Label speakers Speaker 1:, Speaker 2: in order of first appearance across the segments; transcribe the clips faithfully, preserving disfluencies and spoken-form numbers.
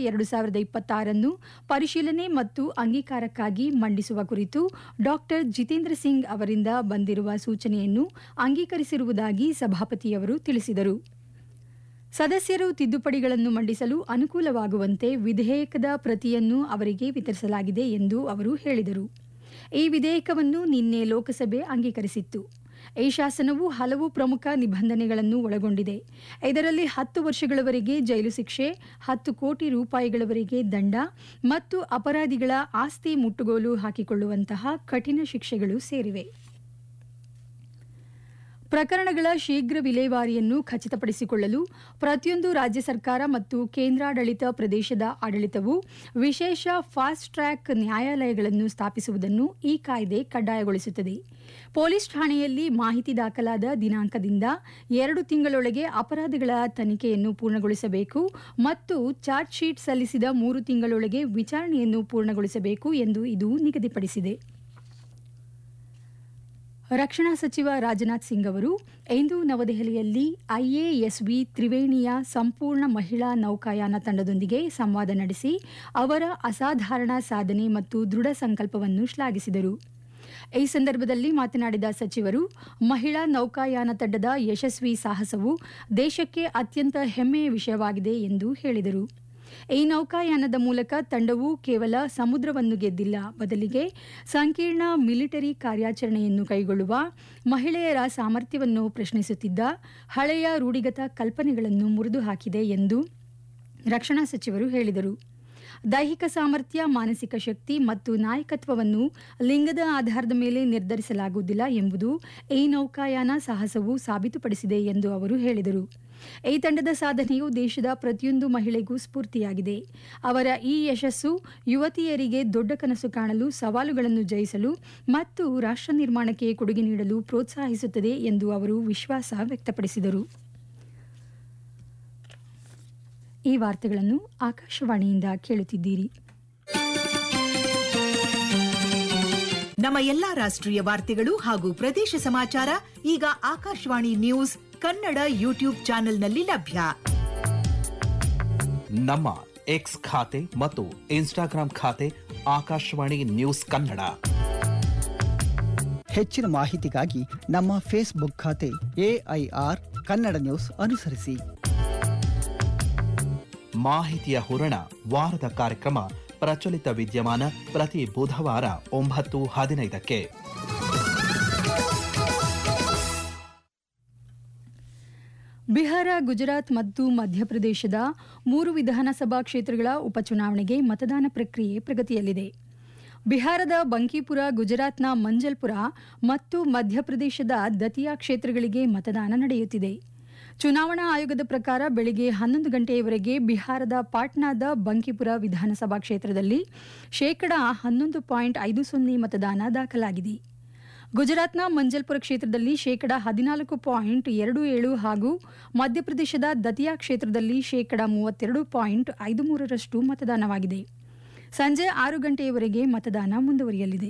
Speaker 1: ಎರಡು ಸಾವಿರದ ಇಪ್ಪತ್ತಾರನ್ನು ಪರಿಶೀಲನೆ ಮತ್ತು ಅಂಗೀಕಾರಕ್ಕಾಗಿ ಮಂಡಿಸುವ ಕುರಿತು ಡಾಕ್ಟರ್ ಜಿತೇಂದ್ರ ಸಿಂಗ್ ಅವರಿಂದ ಬಂದಿರುವ ಸೂಚನೆಯನ್ನು ಅಂಗೀಕರಿಸಿರುವುದಾಗಿ ಸಭಾಪತಿಯವರು ತಿಳಿಸಿದರು. ಸದಸ್ಯರು ತಿದ್ದುಪಡಿಗಳನ್ನು ಮಂಡಿಸಲು ಅನುಕೂಲವಾಗುವಂತೆ ವಿಧೇಯಕದ ಪ್ರತಿಯನ್ನು ಅವರಿಗೆ ವಿತರಿಸಲಾಗಿದೆ ಎಂದು ಅವರು ಹೇಳಿದರು. ಈ ವಿಧೇಯಕವನ್ನು ನಿನ್ನೆ ಲೋಕಸಭೆ ಅಂಗೀಕರಿಸಿತ್ತು. ಈ ಶಾಸನವು ಹಲವು ಪ್ರಮುಖ ನಿಬಂಧನೆಗಳನ್ನು ಒಳಗೊಂಡಿದೆ. ಇದರಲ್ಲಿ ಹತ್ತು ವರ್ಷಗಳವರೆಗೆ ಜೈಲು ಶಿಕ್ಷೆ, ಹತ್ತು ಕೋಟಿ ರೂಪಾಯಿಗಳವರೆಗೆ ದಂಡ ಮತ್ತು ಅಪರಾಧಿಗಳ ಆಸ್ತಿ ಮುಟ್ಟುಗೋಲು ಹಾಕಿಕೊಳ್ಳುವಂತಹ ಕಠಿಣ ಶಿಕ್ಷೆಗಳು ಸೇರಿವೆ. ಪ್ರಕರಣಗಳ ಶೀಘ್ರ ವಿಲೇವಾರಿಯನ್ನು ಖಚಿತಪಡಿಸಿಕೊಳ್ಳಲು ಪ್ರತಿಯೊಂದು ರಾಜ್ಯ ಸರ್ಕಾರ ಮತ್ತು ಕೇಂದ್ರಾಡಳಿತ ಪ್ರದೇಶದ ಆಡಳಿತವು ವಿಶೇಷ ಫಾಸ್ಟ್ ಟ್ರ್ಯಾಕ್ ನ್ಯಾಯಾಲಯಗಳನ್ನು ಸ್ಥಾಪಿಸುವುದನ್ನು ಈ ಕಾಯ್ದೆ ಕಡ್ಡಾಯಗೊಳಿಸುತ್ತದೆ. ಪೊಲೀಸ್ ಠಾಣೆಯಲ್ಲಿ ಮಾಹಿತಿ ದಾಖಲಾದ ದಿನಾಂಕದಿಂದ ಎರಡು ತಿಂಗಳೊಳಗೆ ಅಪರಾಧಗಳ ತನಿಖೆಯನ್ನು ಪೂರ್ಣಗೊಳಿಸಬೇಕು ಮತ್ತು ಚಾರ್ಜ್ ಶೀಟ್ ಸಲ್ಲಿಸಿದ ಮೂರು ತಿಂಗಳೊಳಗೆ ವಿಚಾರಣೆಯನ್ನು ಪೂರ್ಣಗೊಳಿಸಬೇಕು ಎಂದು ಇದು ನಿಗದಿಪಡಿಸಿದೆ. ರಕ್ಷಣಾ ಸಚಿವ ರಾಜನಾಥ್ ಸಿಂಗ್ ಅವರು ಇಂದು ನವದೆಹಲಿಯಲ್ಲಿ ಐಎಎಸ್ವಿ ತ್ರಿವೇಣಿಯ ಸಂಪೂರ್ಣ ಮಹಿಳಾ ನೌಕಾಯಾನ ತಂಡದೊಂದಿಗೆ ಸಂವಾದ ನಡೆಸಿ ಅವರ ಅಸಾಧಾರಣ ಸಾಧನೆ ಮತ್ತು ದೃಢ ಸಂಕಲ್ಪವನ್ನು ಶ್ಲಾಘಿಸಿದರು. ಈ ಸಂದರ್ಭದಲ್ಲಿ ಮಾತನಾಡಿದ ಸಚಿವರು, ಮಹಿಳಾ ನೌಕಾಯಾನ ತಂಡದ ಯಶಸ್ವಿ ಸಾಹಸವು ದೇಶಕ್ಕೆ ಅತ್ಯಂತ ಹೆಮ್ಮೆಯ ವಿಷಯವಾಗಿದೆ ಎಂದು ಹೇಳಿದರು. ಈ ನೌಕಾಯಾನದ ಮೂಲಕ ತಂಡವು ಕೇವಲ ಸಮುದ್ರವನ್ನು ಗೆದ್ದಿಲ್ಲ, ಬದಲಿಗೆ ಸಂಕೀರ್ಣ ಮಿಲಿಟರಿ ಕಾರ್ಯಾಚರಣೆಯನ್ನು ಕೈಗೊಳ್ಳುವ, ಮಹಿಳೆಯರ ಸಾಮರ್ಥ್ಯವನ್ನು ಪ್ರಶ್ನಿಸುತ್ತಿದ್ದ ಹಳೆಯ ರೂಢಿಗತ ಕಲ್ಪನೆಗಳನ್ನು ಮುರಿದು ಹಾಕಿದೆ ಎಂದು ರಕ್ಷಣಾ ಸಚಿವರು ಹೇಳಿದರು. ದೈಹಿಕ ಸಾಮರ್ಥ್ಯ, ಮಾನಸಿಕ ಶಕ್ತಿ ಮತ್ತು ನಾಯಕತ್ವವನ್ನು ಲಿಂಗದ ಆಧಾರದ ಮೇಲೆ ನಿರ್ಧರಿಸಲಾಗುವುದಿಲ್ಲ ಎಂಬುದು ಈ ನೌಕಾಯಾನ ಸಾಹಸವು ಸಾಬೀತುಪಡಿಸಿದೆ ಎಂದು ಅವರು ಹೇಳಿದರು. ಈ ತಂಡದ ಸಾಧನೆಯು ದೇಶದ ಪ್ರತಿಯೊಂದು ಮಹಿಳೆಗೂ ಸ್ಫೂರ್ತಿಯಾಗಿದೆ. ಅವರ ಈ ಯಶಸ್ಸು ಯುವತಿಯರಿಗೆ ದೊಡ್ಡ ಕನಸು ಕಾಣಲು, ಸವಾಲುಗಳನ್ನು ಜಯಿಸಲು ಮತ್ತು ರಾಷ್ಟ್ರ ನಿರ್ಮಾಣಕ್ಕೆ ಕೊಡುಗೆ ನೀಡಲು ಪ್ರೋತ್ಸಾಹಿಸುತ್ತದೆ ಎಂದು ಅವರು ವಿಶ್ವಾಸ ವ್ಯಕ್ತಪಡಿಸಿದರು. ಈ ವಾರ್ತೆಗಳನ್ನು ಆಕಾಶವಾಣಿಯಿಂದ ಕೇಳುತ್ತಿದ್ದೀರಿ.
Speaker 2: ನಮ್ಮ ಎಲ್ಲಾ ರಾಷ್ಟ್ರೀಯ ವಾರ್ತೆಗಳು ಹಾಗೂ ಪ್ರದೇಶ ಸಮಾಚಾರ ಈಗ ಆಕಾಶವಾಣಿ ನ್ಯೂಸ್ ಕನ್ನಡ ಯೂಟ್ಯೂಬ್ ಚಾನೆಲ್ನಲ್ಲಿ ಲಭ್ಯ.
Speaker 3: ನಮ್ಮ ಎಕ್ಸ್ ಖಾತೆ ಮತ್ತು ಇನ್ಸ್ಟಾಗ್ರಾಂ ಖಾತೆ ಆಕಾಶವಾಣಿ ನ್ಯೂಸ್ ಕನ್ನಡ.
Speaker 4: ಹೆಚ್ಚಿನ ಮಾಹಿತಿಗಾಗಿ ನಮ್ಮ ಫೇಸ್ಬುಕ್ ಖಾತೆ ಎಐಆರ್ ಕನ್ನಡ ನ್ಯೂಸ್ ಅನುಸರಿಸಿ.
Speaker 3: ಮಾಹಿತಿಯ ಹೂರಣ ವಾರದ ಕಾರ್ಯಕ್ರಮ ಪ್ರಚಲಿತ ವಿದ್ಯಮಾನ ಪ್ರತಿ ಬುಧವಾರ ಒಂಬತ್ತು ಹದಿನೈದಕ್ಕೆ.
Speaker 1: ಬಿಹಾರ, ಗುಜರಾತ್ ಮತ್ತು ಮಧ್ಯಪ್ರದೇಶದ ಮೂರು ವಿಧಾನಸಭಾ ಕ್ಷೇತ್ರಗಳ ಉಪಚುನಾವಣೆಗೆ ಮತದಾನ ಪ್ರಕ್ರಿಯೆ ಪ್ರಗತಿಯಲ್ಲಿದೆ. ಬಿಹಾರದ ಬಂಕಿಪುರ, ಗುಜರಾತ್ನ ಮಂಜಲ್ಪುರ ಮತ್ತು ಮಧ್ಯಪ್ರದೇಶದ ದತಿಯಾ ಕ್ಷೇತ್ರಗಳಿಗೆ ಮತದಾನ ನಡೆಯುತ್ತಿದೆ. ಚುನಾವಣಾ ಆಯೋಗದ ಪ್ರಕಾರ ಬೆಳಗ್ಗೆ ಹನ್ನೊಂದು ಗಂಟೆಯವರೆಗೆ ಬಿಹಾರದ ಪಾಟ್ನಾದ ಬಂಕಿಪುರ ವಿಧಾನಸಭಾ ಕ್ಷೇತ್ರದಲ್ಲಿ ಶೇಕಡಾ ಹನ್ನೊಂದು ಪಾಯಿಂಟ್ ಐದು ಸೊನ್ನೆ ಮತದಾನ ದಾಖಲಾಗಿದೆ. ಗುಜರಾತ್ನ ಮಂಜಲ್ಪುರ ಕ್ಷೇತ್ರದಲ್ಲಿ ಶೇಕಡಾ ಹದಿನಾಲ್ಕು ಪಾಯಿಂಟ್ ಎರಡು ಏಳು ಹಾಗೂ ಮಧ್ಯಪ್ರದೇಶದ ದತಿಯಾ ಕ್ಷೇತ್ರದಲ್ಲಿ ಶೇಕಡಾ ಮೂವತ್ತೆರಡು ಪಾಯಿಂಟ್ ಐದು ಮೂರರಷ್ಟು ಮತದಾನವಾಗಿದೆ. ಸಂಜೆ ಆರು ಗಂಟೆಯವರೆಗೆ ಮತದಾನ ಮುಂದುವರಿಯಲಿದೆ.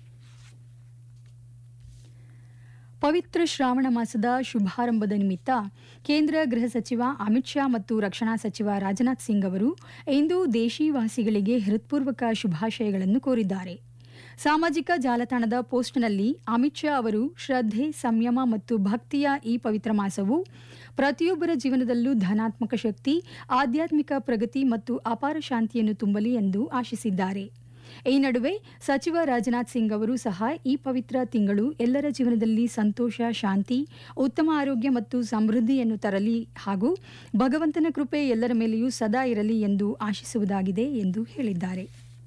Speaker 1: ಪವಿತ್ರ ಶ್ರಾವಣ ಮಾಸದ ಶುಭಾರಂಭದ ನಿಮಿತ್ತ ಕೇಂದ್ರ ಗೃಹ ಸಚಿವ ಅಮಿತ್ ಶಾ ಮತ್ತು ರಕ್ಷಣಾ ಸಚಿವ ರಾಜನಾಥ್ ಸಿಂಗ್ ಅವರು ಇಂದು ದೇಶೀವಾಸಿಗಳಿಗೆ ಹೃತ್ಪೂರ್ವಕ ಶುಭಾಶಯಗಳನ್ನು ಕೋರಿದ್ದಾರೆ. ಸಾಮಾಜಿಕ ಜಾಲತಾಣದ ಪೋಸ್ಟ್ನಲ್ಲಿ ಅಮಿತ್ ಶಾ ಅವರು ಶ್ರದ್ಧೆ, ಸಂಯಮ ಮತ್ತು ಭಕ್ತಿಯ ಈ ಪವಿತ್ರ ಮಾಸವು ಪ್ರತಿಯೊಬ್ಬರ ಜೀವನದಲ್ಲೂ ಧನಾತ್ಮಕ ಶಕ್ತಿ, ಆಧ್ಯಾತ್ಮಿಕ ಪ್ರಗತಿ ಮತ್ತು ಅಪಾರ ಶಾಂತಿಯನ್ನು ತುಂಬಲಿ ಎಂದು ಆಶಿಸಿದ್ದಾರೆ. ಈ ನಡುವೆ ಸಚಿವ ರಾಜನಾಥ್ ಸಿಂಗ್ ಅವರು ಸಹ ಈ ಪವಿತ್ರ ತಿಂಗಳು ಎಲ್ಲರ ಜೀವನದಲ್ಲಿ ಸಂತೋಷ, ಶಾಂತಿ, ಉತ್ತಮ ಆರೋಗ್ಯ ಮತ್ತು ಸಮೃದ್ಧಿಯನ್ನು ತರಲಿ ಹಾಗೂ ಭಗವಂತನ ಕೃಪೆ ಎಲ್ಲರ ಮೇಲೆಯೂ ಸದಾ ಇರಲಿ ಎಂದು ಆಶಿಸುವುದಾಗಿದೆ ಎಂದು ಹೇಳಿದ್ದಾರೆ.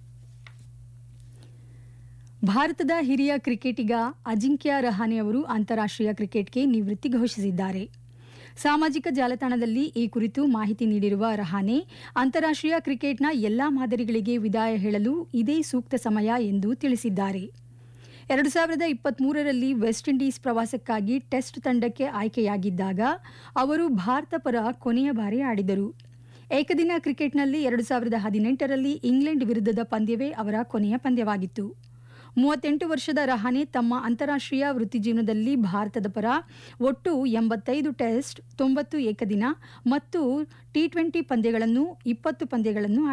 Speaker 1: ಭಾರತದ ಹಿರಿಯ ಕ್ರಿಕೆಟಿಗ ಅಜಿಂಕ್ಯ ರಹಾನೆ ಅವರು ಅಂತಾರಾಷ್ಟ್ರೀಯ ಕ್ರಿಕೆಟ್ಗೆ ನಿವೃತ್ತಿ ಘೋಷಿಸಿದ್ದಾರೆ. ಸಾಮಾಜಿಕ ಜಾಲತಾಣದಲ್ಲಿ ಈ ಕುರಿತು ಮಾಹಿತಿ ನೀಡಿರುವ ರಹಾನೆ, ಅಂತಾರಾಷ್ಟ್ರೀಯ ಕ್ರಿಕೆಟ್ನ ಎಲ್ಲಾ ಮಾದರಿಗಳಿಗೆ ವಿದಾಯ ಹೇಳಲು ಇದೇ ಸೂಕ್ತ ಸಮಯ ಎಂದು ತಿಳಿಸಿದ್ದಾರೆ. ಎರಡು ಸಾವಿರದ ಇಪ್ಪತ್ಮೂರರಲ್ಲಿ ವೆಸ್ಟ್ ಇಂಡೀಸ್ ಪ್ರವಾಸಕ್ಕಾಗಿ ಟೆಸ್ಟ್ ತಂಡಕ್ಕೆ ಆಯ್ಕೆಯಾಗಿದ್ದಾಗ ಅವರು ಭಾರತ ಪರ ಕೊನೆಯ ಬಾರಿ ಆಡಿದರು. ಏಕದಿನ ಕ್ರಿಕೆಟ್ನಲ್ಲಿ ಎರಡು ಸಾವಿರದ ಹದಿನೆಂಟರಲ್ಲಿ ಇಂಗ್ಲೆಂಡ್ ವಿರುದ್ಧದ ಪಂದ್ಯವೇ ಅವರ ಕೊನೆಯ ಪಂದ್ಯವಾಗಿತ್ತು. ಮೂವತ್ತೆಂಟು ವರ್ಷದ ರಹಾನೆ ತಮ್ಮ ಅಂತಾರಾಷ್ಟ್ರೀಯ ವೃತ್ತಿಜೀವನದಲ್ಲಿ ಭಾರತದ ಪರ ಒಟ್ಟು ಎಂಬತ್ತೈದು ಟೆಸ್ಟ್, ತೊಂಬತ್ತು ಏಕದಿನ ಮತ್ತು ಟಿ ಟ್ವೆಂಟಿ ಪಂದ್ಯಗಳನ್ನು ಇಪ್ಪತ್ತು ಪಂದ್ಯಗಳನ್ನು